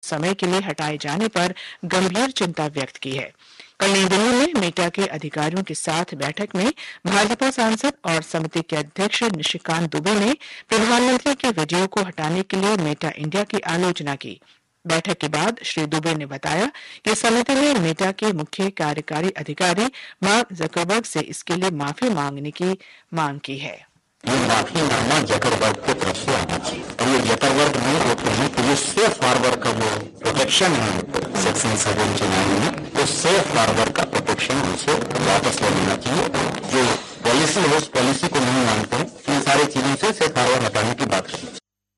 समय के लिए हटाए जाने पर गंभीर चिंता व्यक्त की है। कल नई दिल्ली में मेटा के अधिकारियों के साथ बैठक में भाजपा सांसद और समिति के अध्यक्ष निशिकांत दुबे ने प्रधानमंत्री के वीडियो को हटाने के लिए मेटा इंडिया की आलोचना की। बैठक के बाद श्री दुबे ने बताया कि समिति ने मेटा के मुख्य कार्यकारी अधिकारी मार्क जकरबर्ग से इसके लिए माफी मांगने की मांग की है। ये माफीनामा जकरबर्ग की तरफ से आना चाहिए और ये जकरबर्ग नहीं होते हैं तो ये सेफ हार्बर का जो प्रोटेक्शन है सेक्शन 7 में, तो सेफ हार्बर का प्रोटेक्शन उसे वापस ले लेना चाहिए। जो पॉलिसी है उस पॉलिसी को नहीं मानते, इन सारी चीजों से सेफ हार्बर हटाने की बात करनी चाहिए।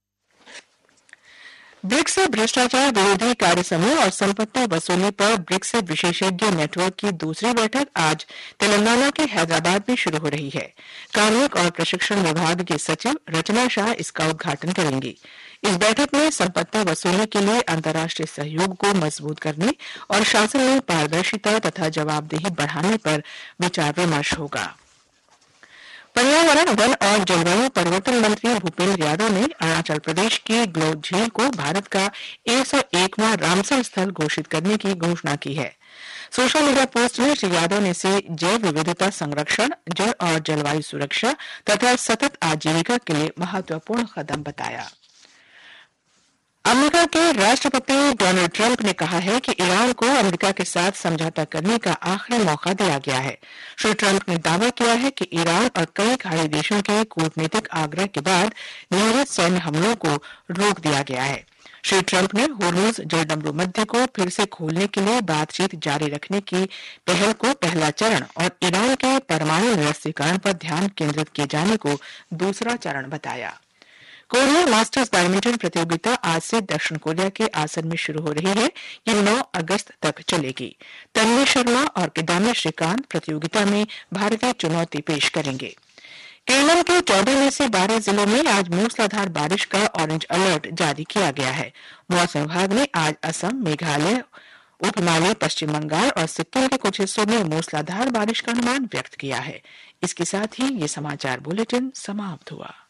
ब्रिक्स भ्रष्टाचार विरोधी कार्य समूह और संपत्ति वसूली पर ब्रिक्स विशेषज्ञ नेटवर्क की दूसरी बैठक आज तेलंगाना के हैदराबाद में शुरू हो रही है। कार्मिक और प्रशिक्षण विभाग की सचिव रचना शाह इसका उद्घाटन करेंगी। इस बैठक में संपत्ति वसूली के लिए अंतर्राष्ट्रीय सहयोग को मजबूत करने और शासन में पारदर्शिता तथा जवाबदेही बढ़ाने पर विचार विमर्श होगा। पर्यावरण, वन और जलवायु परिवर्तन मंत्री भूपेंद्र यादव ने अरुणाचल प्रदेश की ग्लो झील को भारत का 101वां रामसर स्थल घोषित करने की घोषणा की है। सोशल मीडिया पोस्ट में श्री यादव ने इसे जैव विविधता संरक्षण, जल और जलवायु सुरक्षा तथा सतत आजीविका के लिए महत्वपूर्ण कदम बताया। अमेरिका के राष्ट्रपति डोनाल्ड ट्रंप ने कहा है कि ईरान को अमेरिका के साथ समझौता करने का आखिरी मौका दिया गया है। श्री ट्रंप ने दावा किया है कि ईरान और कई खाड़ी देशों के कूटनीतिक आग्रह के बाद नियमित सैन्य हमलों को रोक दिया गया है। श्री ट्रंप ने होर्मुज जलडमरू मध्य को फिर से खोलने के लिए बातचीत जारी रखने की पहल को पहला चरण और ईरान के परमाणु निरस्त्रीकरण पर ध्यान केंद्रित किए जाने को दूसरा चरण बताया। कोरिया मास्टर्स बैडमिंटन प्रतियोगिता आज से दक्षिण कोरिया के आसन में शुरू हो रही है। ये 9 अगस्त तक चलेगी। तन्वी शर्मा और किदाम्बी श्रीकांत प्रतियोगिता में भारतीय चुनौती पेश करेंगे। केरल के 14 में से 12 जिलों में आज मूसलाधार बारिश का ऑरेंज अलर्ट जारी किया गया है। मौसम विभाग ने आज असम, मेघालय, उप हिमालय, पश्चिम बंगाल और सिक्किम के कुछ हिस्सों में मूसलाधार बारिश का अनुमान व्यक्त किया है। इसके साथ ही ये समाचार बुलेटिन समाप्त हुआ।